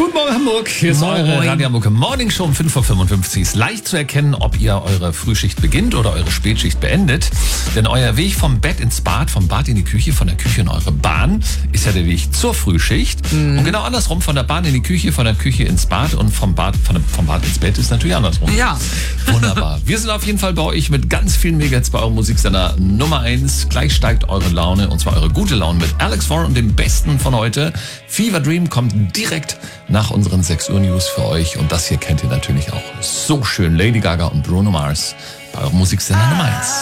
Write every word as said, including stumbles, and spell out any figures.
Guten Morgen, Hamburg. Hier ist Moin. eure Radio Hamburg Morning Show um fünf Uhr fünfundfünfzig. Ist leicht zu erkennen, ob ihr eure Frühschicht beginnt oder eure Spätschicht beendet. Denn euer Weg vom Bett ins Bad, vom Bad in die Küche, von der Küche in eure Bahn ist ja der Weg zur Frühschicht. Mhm. Und genau andersrum, von der Bahn in die Küche, von der Küche ins Bad und vom Bad, von der, vom Bad ins Bett ist natürlich andersrum. Ja. Wunderbar. Wir sind auf jeden Fall bei euch mit ganz vielen Megahits bei eurem Musiksender Nummer eins. Gleich steigt eure Laune, und zwar eure gute Laune mit Alex Warren und dem Besten von heute. Fever Dream kommt direkt nach unseren sechs Uhr News für euch. Und das hier kennt ihr natürlich auch so schön. Lady Gaga und Bruno Mars bei eurem Musiksender Nummer eins.